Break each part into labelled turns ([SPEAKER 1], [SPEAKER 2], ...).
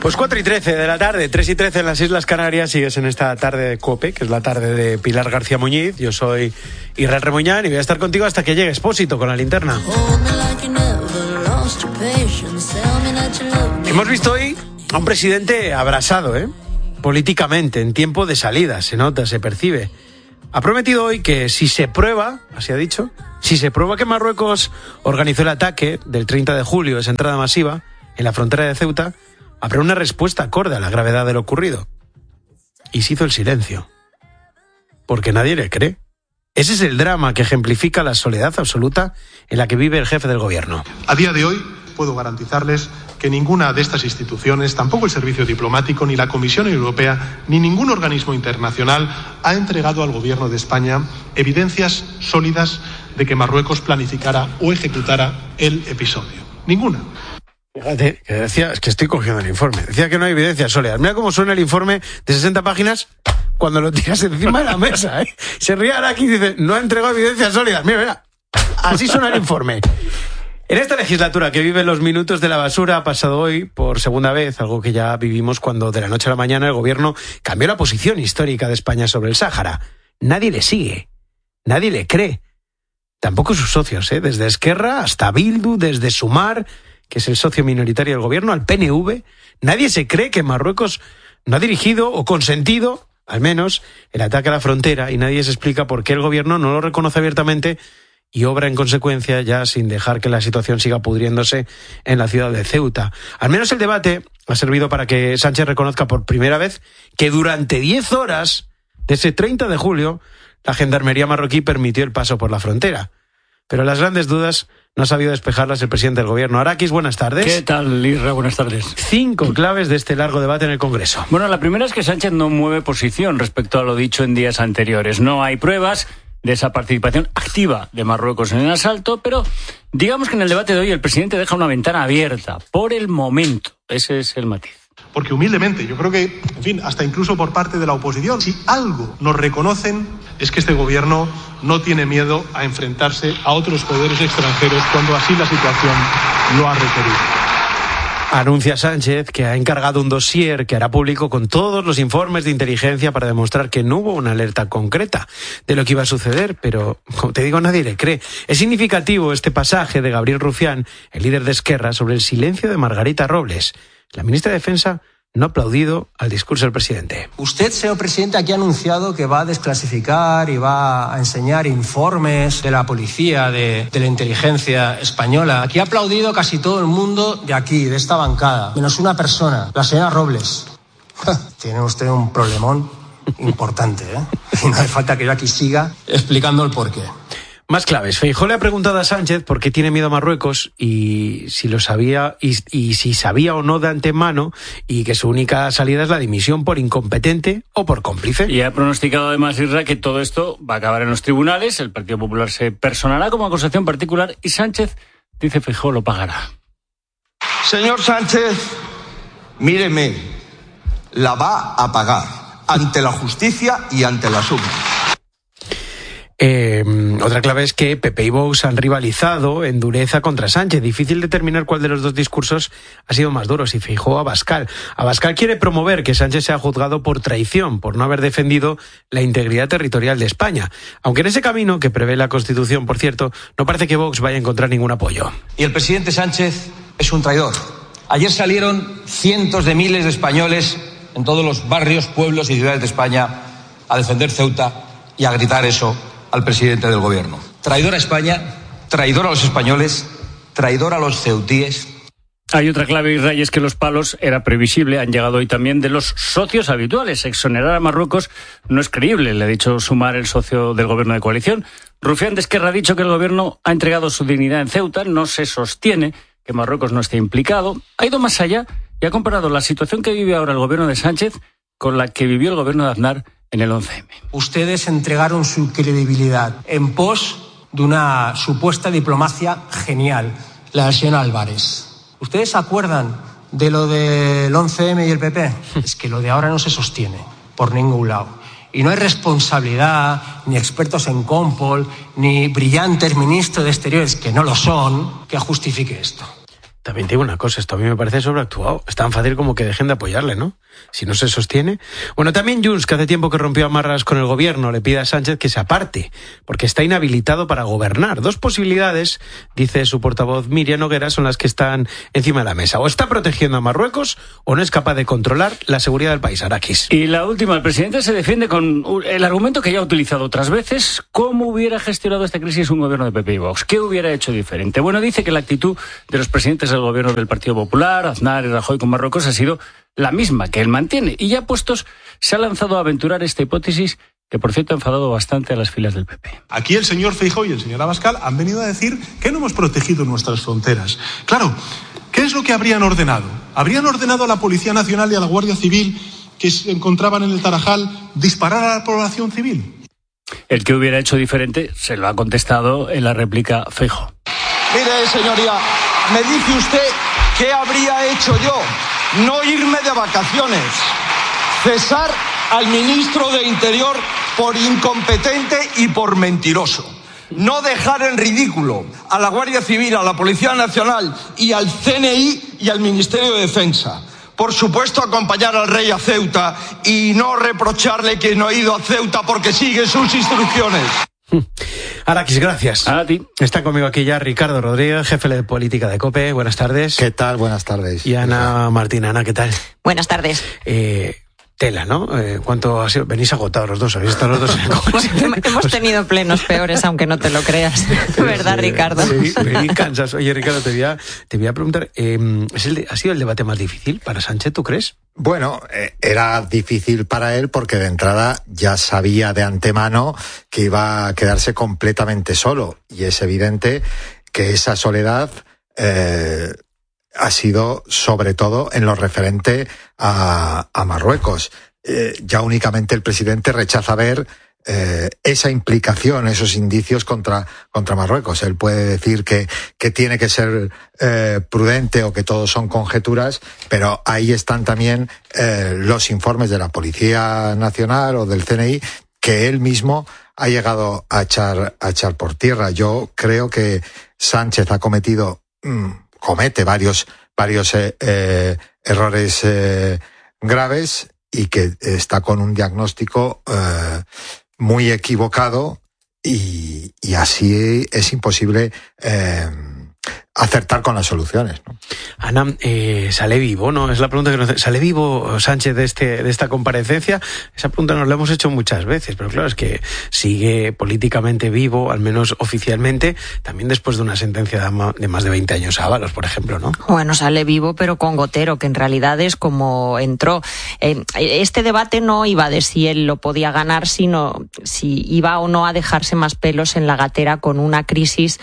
[SPEAKER 1] Pues 4:13 de la tarde, 3:13 en las Islas Canarias. Sigues en esta tarde de COPE, que es la tarde de Pilar García Muñiz. Yo soy Israel Remuñán y voy a estar contigo hasta que llegue Expósito con la linterna. Hemos visto hoy a un presidente abrasado, políticamente, en tiempo de salida. Se nota, se percibe. Ha prometido hoy que si se prueba, así ha dicho, si se prueba que Marruecos organizó el ataque del 30 de julio, esa entrada masiva, en la frontera de Ceuta, habrá una respuesta acorde a la gravedad de lo ocurrido. Y se hizo el silencio. Porque nadie le cree. Ese es el drama que ejemplifica la soledad absoluta en la que vive el jefe del gobierno.
[SPEAKER 2] A día de hoy puedo garantizarles que ninguna de estas instituciones, tampoco el Servicio Diplomático, ni la Comisión Europea, ni ningún organismo internacional ha entregado al gobierno de España evidencias sólidas de que Marruecos planificara o ejecutara el episodio. Ninguna.
[SPEAKER 1] Fíjate, que decía, es que estoy cogiendo el informe, decía que no hay evidencias sólidas. Mira cómo suena el informe de 60 páginas cuando lo tiras encima de la mesa, Se ríe ahora aquí y dice, no ha entregado evidencias sólidas. Mira, así suena el informe. En esta legislatura que vive los minutos de la basura ha pasado hoy por segunda vez algo que ya vivimos cuando de la noche a la mañana el gobierno cambió la posición histórica de España sobre el Sáhara. Nadie le sigue, nadie le cree. Tampoco sus socios, desde Esquerra hasta Bildu, desde Sumar, que es el socio minoritario del gobierno, al PNV. Nadie se cree que Marruecos no ha dirigido o consentido, al menos, el ataque a la frontera, y nadie se explica por qué el gobierno no lo reconoce abiertamente y obra en consecuencia, ya sin dejar que la situación siga pudriéndose en la ciudad de Ceuta. Al menos el debate ha servido para que Sánchez reconozca por primera vez que durante 10 horas de ese 30 de julio la gendarmería marroquí permitió el paso por la frontera. Pero las grandes dudas no ha sabido despejarlas el presidente del gobierno. Arakis, buenas tardes.
[SPEAKER 3] ¿Qué tal, Isra? Buenas tardes.
[SPEAKER 1] 5 claves de este largo debate en el Congreso.
[SPEAKER 3] Bueno, la primera es que Sánchez no mueve posición respecto a lo dicho en días anteriores. No hay pruebas de esa participación activa de Marruecos en el asalto, pero digamos que en el debate de hoy el presidente deja una ventana abierta, por el momento. Ese es el matiz.
[SPEAKER 2] Porque humildemente, yo creo que, en fin, hasta incluso por parte de la oposición, si algo nos reconocen es que este gobierno no tiene miedo a enfrentarse a otros poderes extranjeros cuando así la situación lo ha requerido.
[SPEAKER 1] Anuncia Sánchez que ha encargado un dossier que hará público con todos los informes de inteligencia para demostrar que no hubo una alerta concreta de lo que iba a suceder, pero, como te digo, nadie le cree. Es significativo este pasaje de Gabriel Rufián, el líder de Esquerra, sobre el silencio de Margarita Robles. La ministra de Defensa no ha aplaudido al discurso del presidente.
[SPEAKER 4] Usted, señor presidente, aquí ha anunciado que va a desclasificar y va a enseñar informes de la policía, de la inteligencia española. Aquí ha aplaudido casi todo el mundo de aquí, de esta bancada, menos una persona, la señora Robles. Tiene usted un problemón importante, Y no hace falta que yo aquí siga explicando el porqué.
[SPEAKER 1] Más claves. Feijóo le ha preguntado a Sánchez por qué tiene miedo a Marruecos y si lo sabía y si sabía o no de antemano, y que su única salida es la dimisión por incompetente o por cómplice.
[SPEAKER 3] Y ha pronosticado además, Isra, que todo esto va a acabar en los tribunales, el Partido Popular se personará como acusación particular y Sánchez, dice Feijóo, lo pagará.
[SPEAKER 5] Señor Sánchez, míreme, la va a pagar ante la justicia y ante las urnas.
[SPEAKER 1] Otra clave es que PP y Vox han rivalizado en dureza contra Sánchez. Difícil determinar cuál de los dos discursos ha sido más duro, si Feijóo o Abascal. Abascal quiere promover que Sánchez sea juzgado por traición, por no haber defendido la integridad territorial de España. Aunque en ese camino, que prevé la Constitución, por cierto, no parece que Vox vaya a encontrar ningún apoyo.
[SPEAKER 4] Y el presidente Sánchez es un traidor. Ayer salieron cientos de miles de españoles en todos los barrios, pueblos y ciudades de España a defender Ceuta y a gritar eso al presidente del gobierno. Traidor a España, traidor a los españoles, traidor a los ceutíes.
[SPEAKER 3] Hay otra clave, Israel, y es que los palos, era previsible, han llegado hoy también de los socios habituales. Exonerar a Marruecos no es creíble, le ha dicho Sumar, el socio del gobierno de coalición. Rufián de Esquerra ha dicho que el gobierno ha entregado su dignidad en Ceuta, no se sostiene que Marruecos no esté implicado. Ha ido más allá y ha comparado la situación que vive ahora el gobierno de Sánchez con la que vivió el gobierno de Aznar en el 11M.
[SPEAKER 4] Ustedes entregaron su credibilidad en pos de una supuesta diplomacia genial, la del señor Álvarez. ¿Ustedes se acuerdan de lo del 11M y el PP? Es que lo de ahora no se sostiene por ningún lado. Y no hay responsabilidad, ni expertos en Compol, ni brillantes ministros de Exteriores, que no lo son, que justifique esto.
[SPEAKER 1] También te digo una cosa, esto a mí me parece sobreactuado. Es tan fácil como que dejen de apoyarle, ¿no? Si no se sostiene. Bueno, también Junts, que hace tiempo que rompió amarras con el gobierno, le pide a Sánchez que se aparte, porque está inhabilitado para gobernar. Dos posibilidades, dice su portavoz Miriam Noguera, son las que están encima de la mesa. O está protegiendo a Marruecos, o no es capaz de controlar la seguridad del país. Arakis.
[SPEAKER 3] Y la última, el presidente se defiende con el argumento que ya ha utilizado otras veces. ¿Cómo hubiera gestionado esta crisis un gobierno de PP y Vox? ¿Qué hubiera hecho diferente? Bueno, dice que la actitud de los presidentes del gobierno del Partido Popular, Aznar y Rajoy con Marruecos, ha sido la misma que él mantiene. Y ya puestos, se ha lanzado a aventurar esta hipótesis que, por cierto, ha enfadado bastante a las filas del PP.
[SPEAKER 2] Aquí el señor Feijóo y el señor Abascal han venido a decir que no hemos protegido nuestras fronteras. Claro, ¿qué es lo que habrían ordenado? Habrían ordenado a la Policía Nacional y a la Guardia Civil que se encontraban en el Tarajal disparar a la población civil.
[SPEAKER 3] El que hubiera hecho diferente se lo ha contestado en la réplica Feijóo.
[SPEAKER 5] Mire, señoría, me dice usted qué habría hecho yo. No irme de vacaciones. Cesar al ministro de Interior por incompetente y por mentiroso. No dejar en ridículo a la Guardia Civil, a la Policía Nacional y al CNI y al Ministerio de Defensa. Por supuesto, acompañar al rey a Ceuta y no reprocharle que no ha ido a Ceuta porque sigue sus instrucciones.
[SPEAKER 1] Arakis, gracias.
[SPEAKER 3] A ti.
[SPEAKER 1] Está conmigo aquí ya Ricardo Rodríguez, jefe de política de COPE. Buenas tardes.
[SPEAKER 6] ¿Qué tal? Buenas tardes.
[SPEAKER 1] Y Ana Martín. Ana, ¿qué tal?
[SPEAKER 7] Buenas tardes.
[SPEAKER 1] Tela, ¿no? ¿Cuánto ha sido? Venís agotados los dos, habéis estado los dos en el Congreso.
[SPEAKER 7] Hemos tenido plenos peores, aunque no te lo creas. ¿Verdad, Ricardo?
[SPEAKER 1] Vení cansas. Oye, Ricardo, te voy a preguntar, ¿ha sido el debate más difícil para Sánchez, tú crees?
[SPEAKER 6] Bueno, era difícil para él porque de entrada ya sabía de antemano que iba a quedarse completamente solo. Y es evidente que esa soledad ha sido sobre todo en lo referente a Marruecos. Ya únicamente el presidente rechaza ver esa implicación, esos indicios contra Marruecos. Él puede decir que tiene que ser prudente o que todos son conjeturas, pero ahí están también los informes de la Policía Nacional o del CNI que él mismo ha llegado a echar por tierra. Yo creo que Sánchez ha comete varios errores graves y que está con un diagnóstico muy equivocado y así es imposible acertar con las soluciones, ¿no?
[SPEAKER 1] Ana, ¿sale vivo, no? Es la pregunta que nos hace. ¿Sale vivo Sánchez de esta comparecencia? Esa pregunta nos la hemos hecho muchas veces, pero claro, es que sigue políticamente vivo, al menos oficialmente, también después de una sentencia de más de 20 años a Ábalos, por ejemplo, ¿no?
[SPEAKER 7] Bueno, sale vivo, pero con gotero, que en realidad es como entró. Este debate no iba de si él lo podía ganar, sino si iba o no a dejarse más pelos en la gatera con una crisis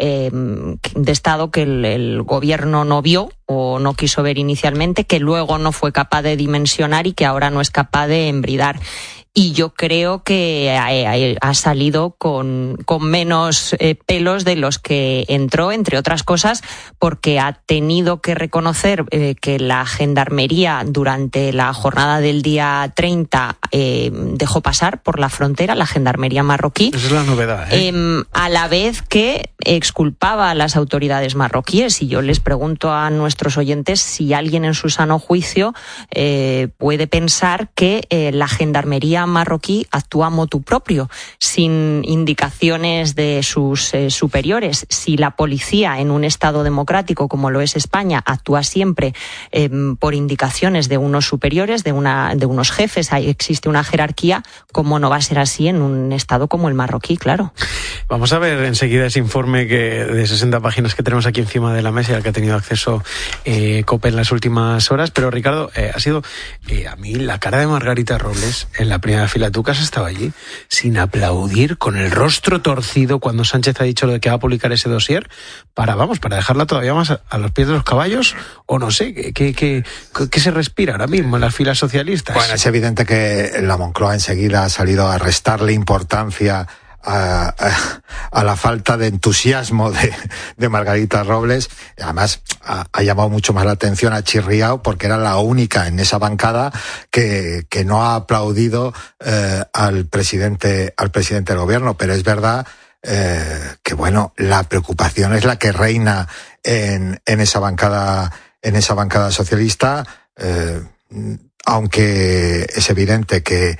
[SPEAKER 7] de Estado que el gobierno no vio o no quiso ver inicialmente, que luego no fue capaz de dimensionar y que ahora no es capaz de embridar. Y yo creo que ha salido con menos pelos de los que entró, entre otras cosas, porque ha tenido que reconocer que la Gendarmería durante la jornada del día 30 dejó pasar por la frontera, la Gendarmería marroquí.
[SPEAKER 1] Esa es la novedad,
[SPEAKER 7] a la vez que exculpaba a las autoridades marroquíes. Y yo les pregunto a nuestros oyentes si alguien en su sano juicio puede pensar que la Gendarmería marroquí actúa motu propio, sin indicaciones de sus superiores. Si la policía en un Estado democrático como lo es España actúa siempre por indicaciones de unos superiores, de unos jefes, ahí existe una jerarquía, ¿cómo no va a ser así en un Estado como el marroquí? Claro.
[SPEAKER 1] Vamos a ver enseguida ese informe de 60 páginas que tenemos aquí encima de la mesa y al que ha tenido acceso COPE en las últimas horas. Pero Ricardo, ha sido a mí la cara de Margarita Robles en la primera fila. Tú que has estado allí sin aplaudir, con el rostro torcido cuando Sánchez ha dicho lo de que va a publicar ese dossier, para dejarla todavía más a los pies de los caballos, o no sé, ¿qué se respira ahora mismo en las filas socialistas?
[SPEAKER 6] Bueno, es evidente que la Moncloa enseguida ha salido a restarle importancia a la falta de entusiasmo de Margarita Robles. Además ha llamado mucho más la atención a Chirriao porque era la única en esa bancada que no ha aplaudido al presidente del gobierno. Pero es verdad que bueno, la preocupación es la que reina en esa bancada socialista, aunque es evidente que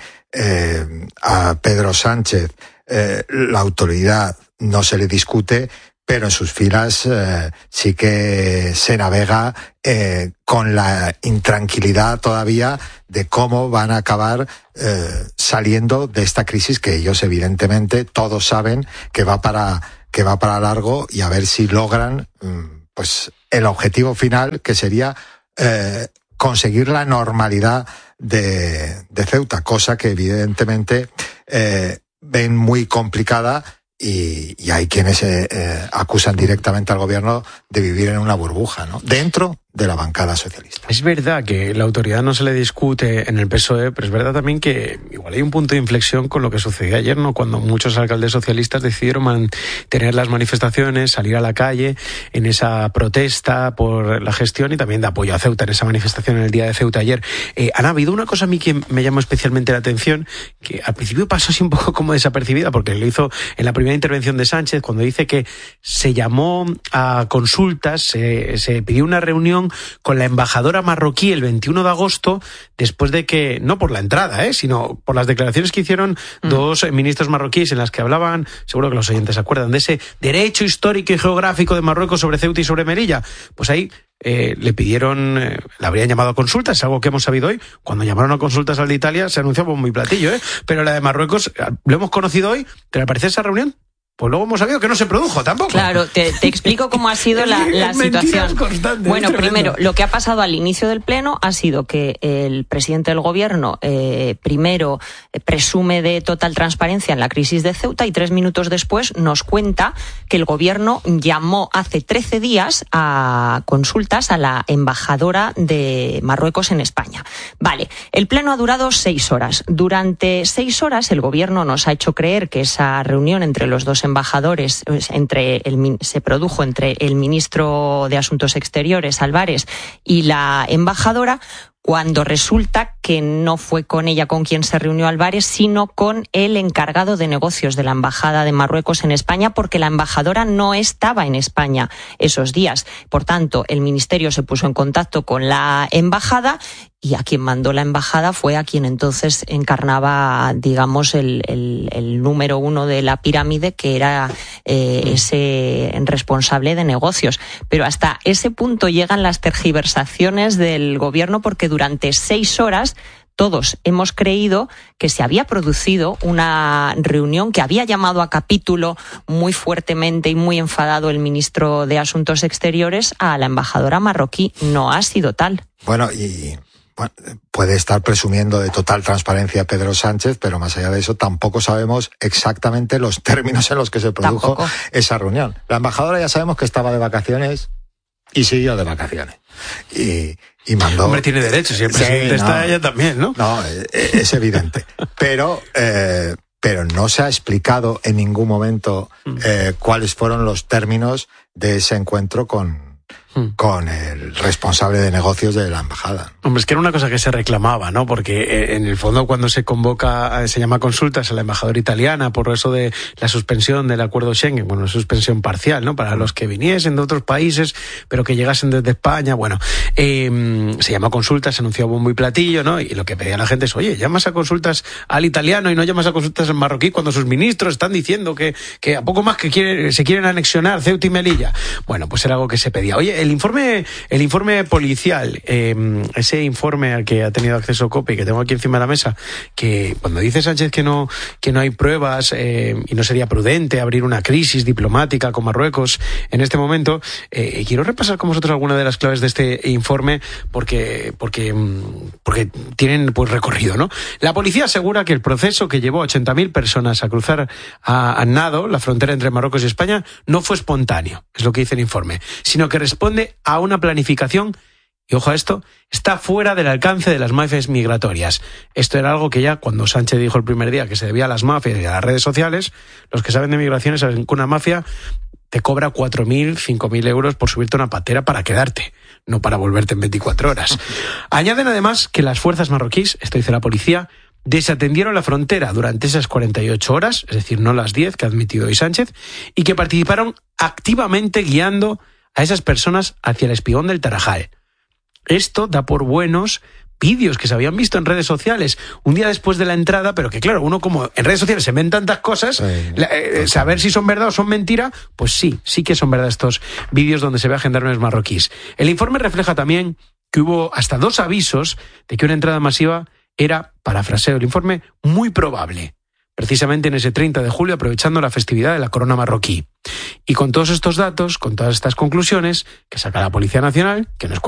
[SPEAKER 6] a Pedro Sánchez la autoridad no se le discute, pero en sus filas sí que se navega con la intranquilidad todavía de cómo van a acabar saliendo de esta crisis que ellos evidentemente todos saben que va para largo, y a ver si logran pues el objetivo final, que sería conseguir la normalidad de Ceuta, cosa que evidentemente ven muy complicada. Y hay quienes acusan directamente al gobierno de vivir en una burbuja, ¿no?, dentro de la bancada socialista.
[SPEAKER 1] Es verdad que la autoridad no se le discute en el PSOE, pero es verdad también que igual hay un punto de inflexión con lo que sucedió ayer, ¿no?, cuando muchos alcaldes socialistas decidieron mantener las manifestaciones, salir a la calle en esa protesta por la gestión y también de apoyo a Ceuta en esa manifestación en el día de Ceuta ayer. Ha habido una cosa a mí que me llamó especialmente la atención, que al principio pasó así un poco como desapercibida, porque lo hizo en la primera intervención de Sánchez, cuando dice que se llamó a consultas, se pidió una reunión con la embajadora marroquí el 21 de agosto, después de que, no por la entrada, sino por las declaraciones que hicieron dos ministros marroquíes en las que hablaban, seguro que los oyentes se acuerdan, de ese derecho histórico y geográfico de Marruecos sobre Ceuta y sobre Melilla. Pues ahí le pidieron, le habrían llamado a consultas, es algo que hemos sabido hoy. Cuando llamaron a consultas al de Italia se anunció bombo y platillo, pero la de Marruecos lo hemos conocido hoy. ¿Te le parece esa reunión? Pues luego hemos sabido que no se produjo tampoco.
[SPEAKER 7] Claro, te explico cómo ha sido la situación. Bueno, primero, lo que ha pasado al inicio del pleno ha sido que el presidente del gobierno primero presume de total transparencia en la crisis de Ceuta y 3 minutos después nos cuenta que el gobierno llamó hace 13 días a consultas a la embajadora de Marruecos en España. Vale, el pleno ha durado 6 horas. Durante 6 horas el gobierno nos ha hecho creer que esa reunión entre los dos embajadores se produjo entre el ministro de Asuntos Exteriores, Álvarez, y la embajadora, cuando resulta que no fue con ella con quien se reunió Álvarez, sino con el encargado de negocios de la Embajada de Marruecos en España, porque la embajadora no estaba en España esos días. Por tanto, el ministerio se puso en contacto con la embajada y a quien mandó la embajada fue a quien entonces encarnaba, digamos, el número 1 de la pirámide, que era ese responsable de negocios. Pero hasta ese punto llegan las tergiversaciones del gobierno, porque durante 6 horas todos hemos creído que se había producido una reunión, que había llamado a capítulo muy fuertemente y muy enfadado el ministro de Asuntos Exteriores a la embajadora marroquí. No ha sido tal.
[SPEAKER 6] Bueno, puede estar presumiendo de total transparencia Pedro Sánchez, pero más allá de eso tampoco sabemos exactamente los términos en los que se produjo esa reunión. La embajadora ya sabemos que estaba de vacaciones y siguió de vacaciones. Y mandó...
[SPEAKER 1] Hombre, tiene derecho, si el presidente está, ella también, ¿no?
[SPEAKER 6] No, es evidente. Pero no se ha explicado en ningún momento cuáles fueron los términos de ese encuentro con el responsable de negocios de la embajada.
[SPEAKER 1] Hombre, es que era una cosa que se reclamaba, ¿no? Porque en el fondo, cuando se convoca, se llama consultas a la embajadora italiana por eso de la suspensión del acuerdo Schengen, bueno, suspensión parcial, ¿no?, para los que viniesen de otros países, pero que llegasen desde España, bueno, se llama consultas, se anunció bombo y platillo, ¿no? Y lo que pedía la gente es, oye, llamas a consultas al italiano y no llamas a consultas al marroquí cuando sus ministros están diciendo que a poco más que se quieren anexionar Ceuta y Melilla. Bueno, pues era algo que se pedía. Oye, el informe policial, ese informe al que ha tenido acceso COPE y que tengo aquí encima de la mesa, que cuando dice Sánchez que no hay pruebas y no sería prudente abrir una crisis diplomática con Marruecos en este momento, quiero repasar con vosotros algunas de las claves de este informe porque tienen pues recorrido, ¿no? La policía asegura que el proceso que llevó a 80.000 personas a cruzar a nado la frontera entre Marruecos y España no fue espontáneo, es lo que dice el informe, sino que responde a una planificación, y ojo a esto, está fuera del alcance de las mafias migratorias. Esto era algo que ya cuando Sánchez dijo el primer día que se debía a las mafias y a las redes sociales, los que saben de migraciones saben que una mafia te cobra 4.000, 5.000 euros por subirte a una patera para quedarte, no para volverte en 24 horas. Añaden además que las fuerzas marroquíes, esto dice la policía, desatendieron la frontera durante esas 48 horas, es decir, no las 10 que ha admitido hoy Sánchez, y que participaron activamente guiando a esas personas hacia el espigón del Tarajal. Esto da por buenos vídeos que se habían visto en redes sociales un día después de la entrada, pero que claro, uno como en redes sociales se ven tantas cosas, saber si son verdad o son mentira, pues sí que son verdad estos vídeos donde se ve a gendarmes marroquíes. El informe refleja también que hubo hasta 2 avisos de que una entrada masiva era, parafraseo el informe, muy probable, precisamente en ese 30 de julio, aprovechando la festividad de la corona marroquí. Y con todos estos datos, con todas estas conclusiones que saca la Policía Nacional, que no es